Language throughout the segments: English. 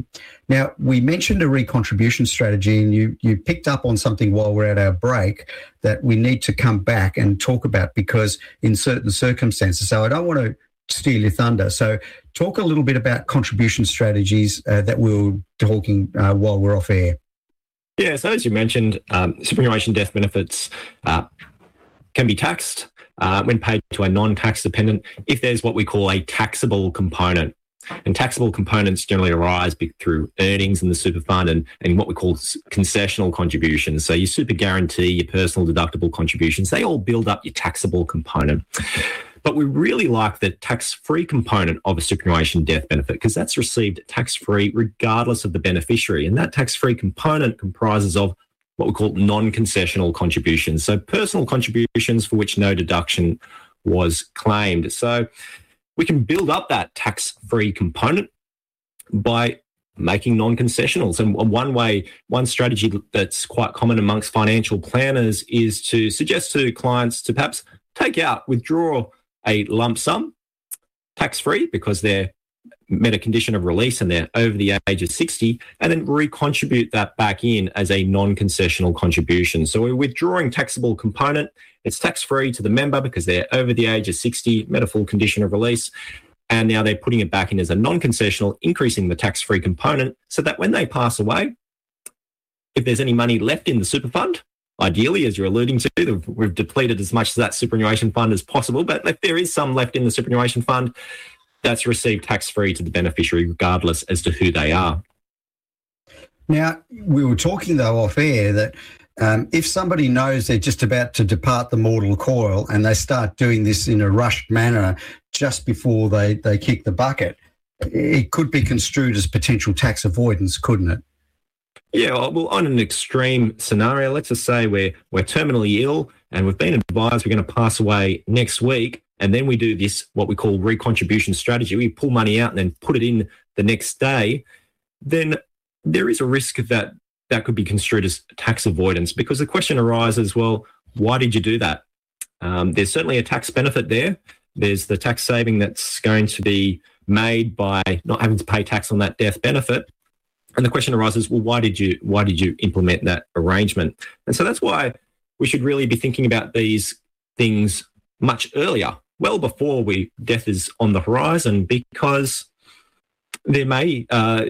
Now, we mentioned a recontribution strategy, and you picked up on something while we're at our break that we need to come back and talk about, because in certain circumstances, so I don't want to steal your thunder. So talk a little bit about contribution strategies that we were talking while we're off air. Yeah, so as you mentioned, superannuation death benefits can be taxed when paid to a non-tax dependent if there's what we call a taxable component. And taxable components generally arise through earnings in the super fund and what we call concessional contributions. So your super guarantee, your personal deductible contributions, they all build up your taxable component. But we really like the tax-free component of a superannuation death benefit, because that's received tax-free regardless of the beneficiary. And that tax-free component comprises of what we call non-concessional contributions. So personal contributions for which no deduction was claimed. So we can build up that tax-free component by making non-concessionals. And one strategy that's quite common amongst financial planners is to suggest to clients to perhaps withdraw a lump sum tax-free because they're met a condition of release and they're over the age of 60, and then recontribute that back in as a non-concessional contribution. So we're withdrawing taxable component. It's tax-free to the member because they're over the age of 60, met a full condition of release, and now they're putting it back in as a non-concessional, increasing the tax-free component so that when they pass away, if there's any money left in the super fund, ideally, as you're alluding to, we've depleted as much of that superannuation fund as possible, but if there is some left in the superannuation fund, that's received tax-free to the beneficiary regardless as to who they are. Now, we were talking, though, off air that if somebody knows they're just about to depart the mortal coil and they start doing this in a rushed manner just before they kick the bucket, it could be construed as potential tax avoidance, couldn't it? Yeah, well, on an extreme scenario, let's just say we're terminally ill and we've been advised we're going to pass away next week, and then we do this, what we call recontribution strategy. We pull money out and then put it in the next day. Then there is a risk that could be construed as tax avoidance, because the question arises, well, why did you do that? There's certainly a tax benefit there. There's the tax saving that's going to be made by not having to pay tax on that death benefit. And the question arises, well, why did you implement that arrangement? And so that's why we should really be thinking about these things much earlier, well before death is on the horizon, because there may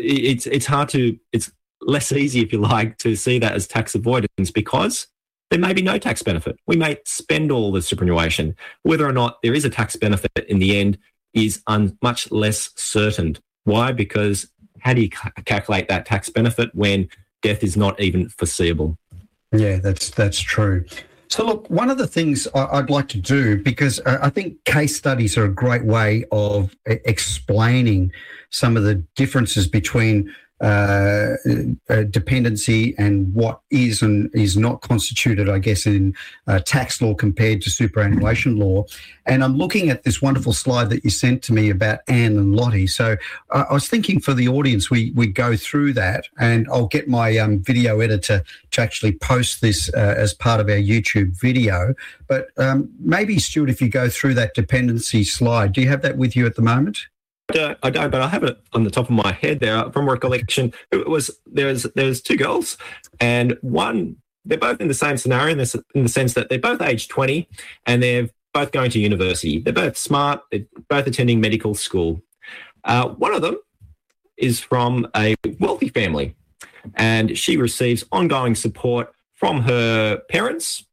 it's less easy, if you like, to see that as tax avoidance, because there may be no tax benefit. We may spend all the superannuation. Whether or not there is a tax benefit in the end is much less certain. Why? Because how do you calculate that tax benefit when death is not even foreseeable? Yeah, that's true. So look, one of the things I'd like to do, because I think case studies are a great way of explaining some of the differences between dependency and what is and is not constituted, I guess, in tax law compared to superannuation law. And I'm looking at this wonderful slide that you sent to me about Anne and Lottie. So I was thinking for the audience, we go through that, and I'll get my video editor to actually post this as part of our YouTube video. But maybe, Stuart, if you go through that dependency slide, do you have that with you at the moment? I don't, but I have it on the top of my head there from recollection. There's two girls, and one, they're both in the same scenario in the sense that they're both age 20 and they're both going to university. They're both smart. They're both attending medical school. One of them is from a wealthy family, and she receives ongoing support from her parents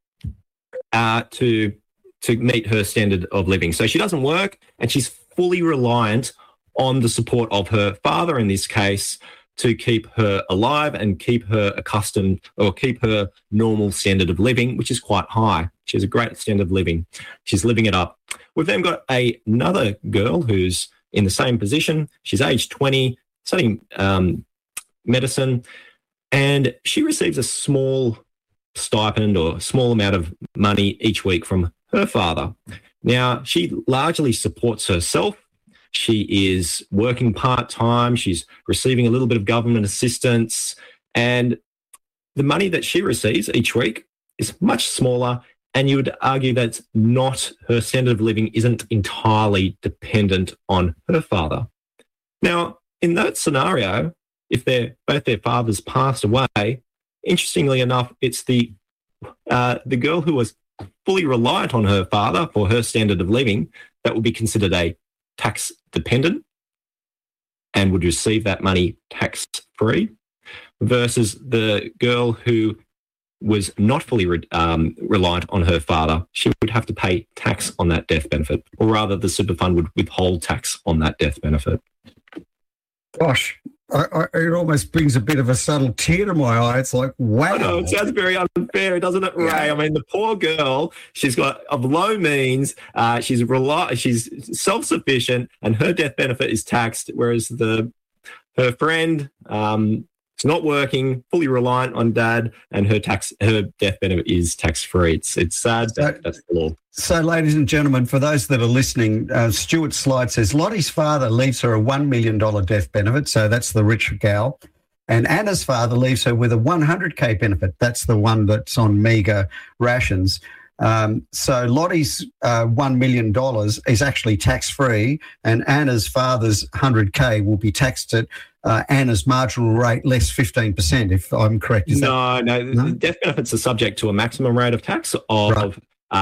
to meet her standard of living. So she doesn't work, and she's fully reliant on the support of her father, in this case, to keep her alive and keep her accustomed, or keep her normal standard of living, which is quite high. She has a great standard of living. She's living it up. We've then got another girl who's in the same position. She's age 20, studying medicine, and she receives a small stipend or a small amount of money each week from her father. Now, she largely supports herself. She is working part-time. She's receiving a little bit of government assistance. And the money that she receives each week is much smaller. And you would argue that her standard of living isn't entirely dependent on her father. Now, in that scenario, if both their fathers passed away, interestingly enough, it's the girl who was fully reliant on her father for her standard of living that would be considered a tax dependent and would receive that money tax-free, versus the girl who was not fully reliant on her father. She would have to pay tax on that death benefit, or rather the super fund would withhold tax on that death benefit. Gosh, it almost brings a bit of a subtle tear to my eye. It's like, wow. I know, it sounds very unfair, doesn't it, Ray? Yeah. I mean, the poor girl, she's got of low means, she's self-sufficient, and her death benefit is taxed, whereas her friend is not working, fully reliant on dad, and her death benefit is tax-free. It's sad, but that's the law. So, ladies and gentlemen, for those that are listening, Stuart's slide says Lottie's father leaves her a $1 million death benefit, so that's the rich gal. And Anna's father leaves her with a 100K benefit. That's the one that's on meagre rations. So Lottie's $1 million is actually tax-free, and Anna's father's 100K will be taxed at Anna's marginal rate less 15%, if I'm correct. No. The death benefits are subject to a maximum rate of tax of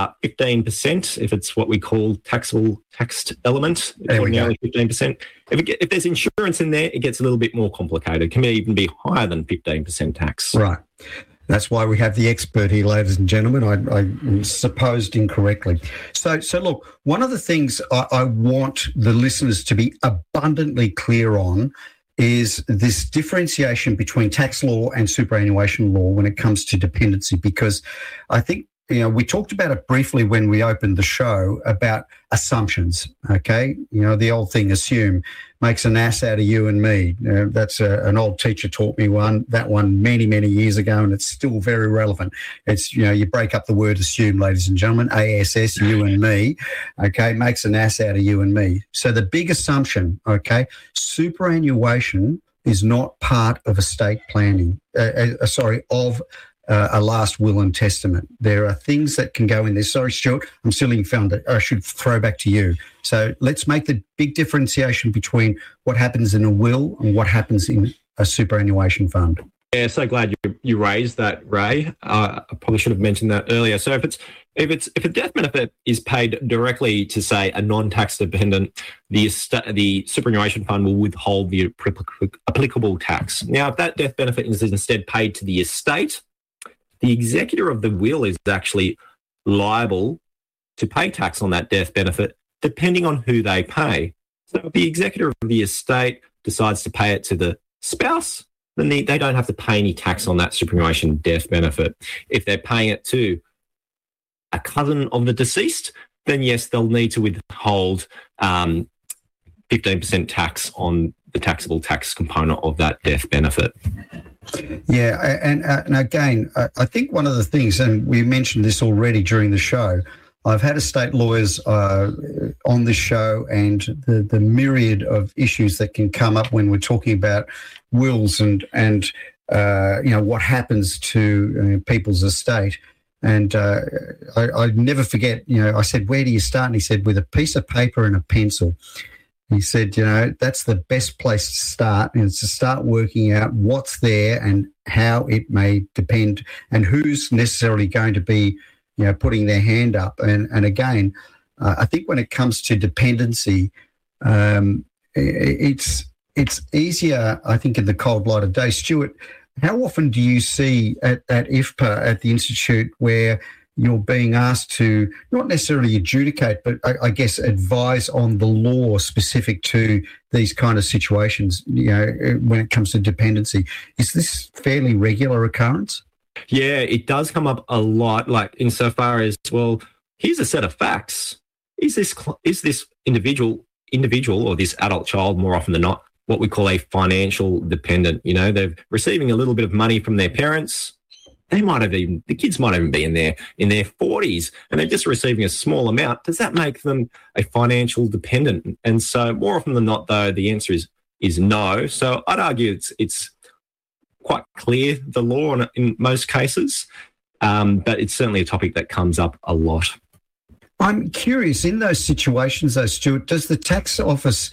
15%, if it's what we call taxable taxed element. There we go. 15%. If there's insurance in there, it gets a little bit more complicated. It can even be higher than 15% tax. Right. That's why we have the expert here, ladies and gentlemen. I supposed incorrectly. So look, one of the things I want the listeners to be abundantly clear on is this differentiation between tax law and superannuation law when it comes to dependency, because I think, we talked about it briefly when we opened the show about assumptions, okay? The old thing, assume, makes an ass out of you and me. That's an old teacher taught me that one many, many years ago, and it's still very relevant. It's, you break up the word assume, ladies and gentlemen, ASS, you and me, okay, makes an ass out of you and me. So the big assumption, okay, superannuation is not part of estate planning, of a last will and testament. There are things that can go in there. Sorry, Stuart, I'm stealing thunder. I should throw back to you. So let's make the big differentiation between what happens in a will and what happens in a superannuation fund. Yeah, so glad you raised that, Ray. I probably should have mentioned that earlier. So if a death benefit is paid directly to, say, a non-tax dependent, the superannuation fund will withhold the applicable tax. Now, if that death benefit is instead paid to the estate, the executor of the will is actually liable to pay tax on that death benefit, depending on who they pay. So if the executor of the estate decides to pay it to the spouse, then they don't have to pay any tax on that superannuation death benefit. If they're paying it to a cousin of the deceased, then yes, they'll need to withhold 15% tax on the taxable tax component of that death benefit. Yeah, and again, I think one of the things, and we mentioned this already during the show, I've had estate lawyers on this show, and the myriad of issues that can come up when we're talking about wills and what happens to people's estate. And I never forget, I said, where do you start? And he said, with a piece of paper and a pencil. He said, that's the best place to start, and it's to start working out what's there and how it may depend and who's necessarily going to be, putting their hand up. And again, I think when it comes to dependency, it's easier, I think, in the cold light of day. Stuart, how often do you see at IFPA, at the Institute, where you're being asked to not necessarily adjudicate, but I guess advise on the law specific to these kind of situations, when it comes to dependency? Is this fairly regular occurrence? Yeah, it does come up a lot, like insofar as, well, here's a set of facts. Is this individual or this adult child, more often than not, what we call a financial dependent? They're receiving a little bit of money from their parents. The kids might even be in their 40s, and they're just receiving a small amount. Does that make them a financial dependent? And so more often than not, though, the answer is no. So I'd argue it's quite clear, the law in most cases, but it's certainly a topic that comes up a lot. I'm curious, in those situations, though, Stuart, does the tax office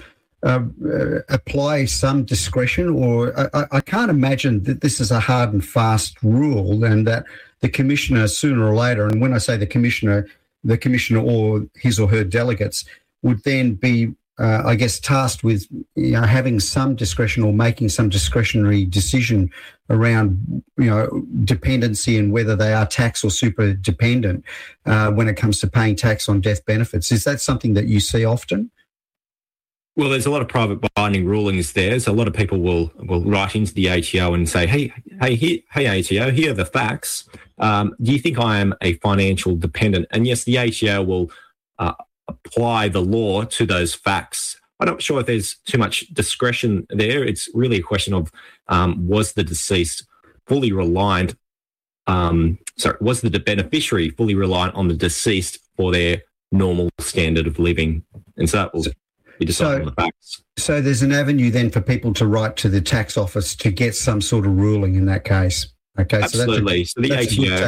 apply some discretion, or I can't imagine that this is a hard and fast rule, and that the commissioner sooner or later, and when I say the commissioner or his or her delegates would then be, I guess, tasked with having some discretion or making some discretionary decision around dependency and whether they are tax or super dependent when it comes to paying tax on death benefits. Is that something that you see often? Well, there's a lot of private binding rulings there. So a lot of people will write into the ATO and say, hey, ATO, here are the facts. Do you think I am a financial dependent? And yes, the ATO will apply the law to those facts. I'm not sure if there's too much discretion there. It's really a question of was the deceased fully reliant, was the beneficiary fully reliant on the deceased for their normal standard of living? And so that will be decided on the facts. So there's an avenue then for people to write to the tax office to get some sort of ruling in that case. Okay, absolutely. So the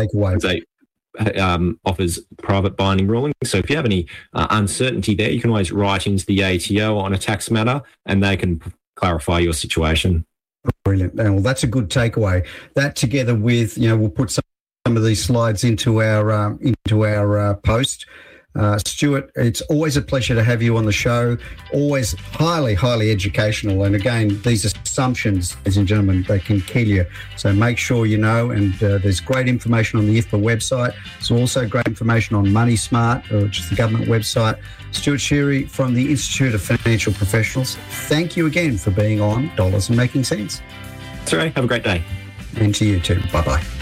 ATO offers private binding ruling. So if you have any uncertainty there, you can always write into the ATO on a tax matter and they can clarify your situation. Brilliant. Well, that's a good takeaway. That together with, we'll put some of these slides into our post. Stuart, it's always a pleasure to have you on the show. Always highly, highly educational. And again, these assumptions, ladies and gentlemen, they can kill you. So make sure you know. And there's great information on the IFPA website. There's also great information on Money Smart, which is the government website. Stuart Sheary from the Institute of Financial Professionals, thank you again for being on Dollars and Making Sense. That's all right. Have a great day. And to you too. Bye-bye.